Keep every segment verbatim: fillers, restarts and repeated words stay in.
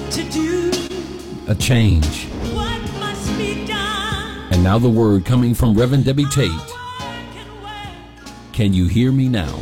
to do? A change. What must be done? And now the word coming from Reverend Debbie Tate. Can you hear me now?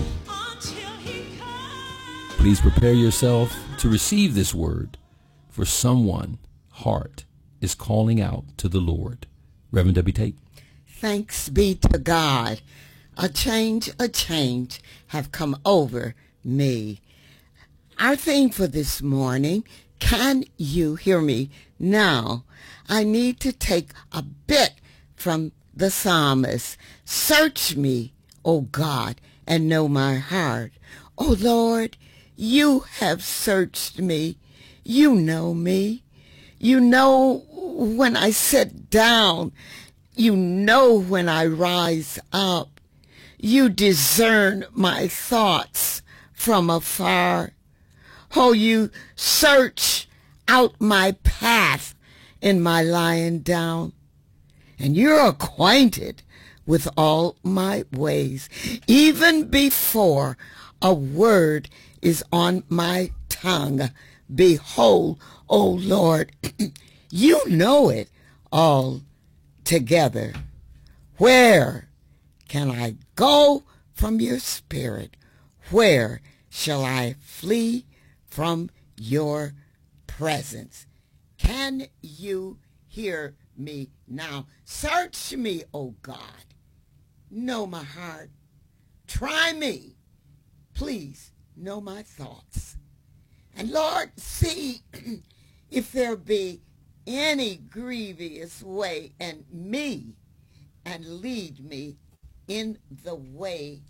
Please prepare yourself to receive this word, for someone heart is calling out to the Lord. Reverend Debbie Tate. Thanks be to God. A change, a change have come over me. Our theme for this morning, can you hear me now? I need to take a bit from the psalmist. Search me, O God, and know my heart. O Lord, you have searched me. You know me. You know when I sit down. You know when I rise up. You discern my thoughts from afar. Oh, you search out my path in my lying down. And you're acquainted with all my ways, even before a word is on my tongue. Behold, O Lord, you know it all together. Where can I go from your spirit? Where shall I flee from your presence? Can you hear me now? Search me, O God. Know my heart. Try me. Please know my thoughts. And Lord, see if there be any grievous way in me, and lead me in the way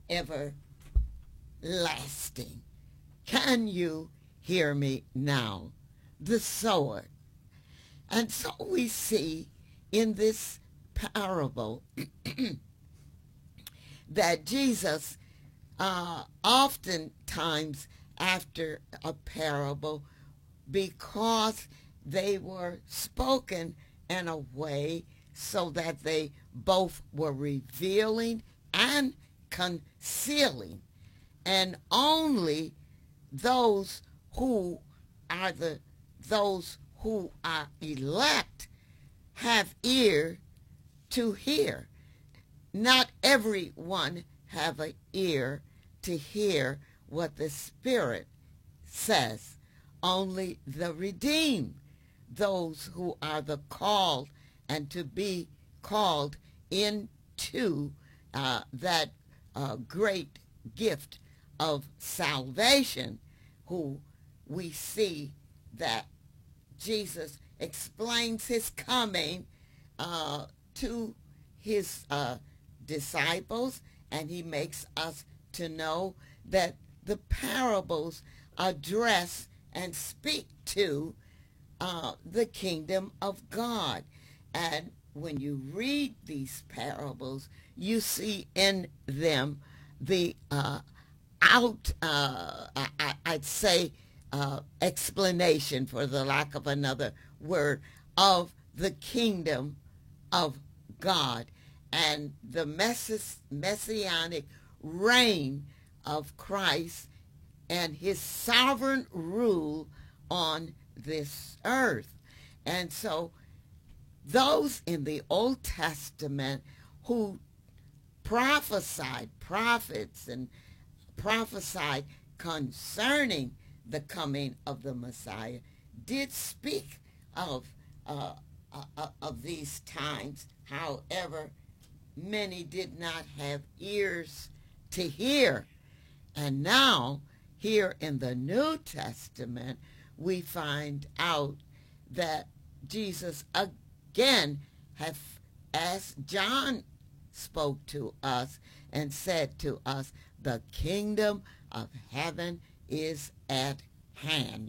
everlasting. Can you hear me now? The sower. And so we see in this parable that Jesus uh, oftentimes after a parable, because they were spoken in a way so that they both were revealing and concealing, and only those who are the those who are elect have ear to hear. Not everyone have an ear to hear what the Spirit says. Only the redeemed, those who are the called and to be called into uh, that uh, great gift of salvation, who we see that Jesus explains his coming uh, to his uh, disciples, and he makes us to know that the parables address and speak to uh, the kingdom of God. And when you read these parables, you see in them the uh, out, uh, I, I'd say, uh, explanation, for the lack of another word, of the kingdom of God and the mess- messianic reign of Christ and his sovereign rule on this earth. And so those in the Old Testament who prophesied, prophets and prophesied concerning the coming of the Messiah, did speak of uh, uh, of these times. However, many did not have ears to hear. And now, here in the New Testament, we find out that Jesus again have, as John spoke to us and said to us, the kingdom of heaven is at hand.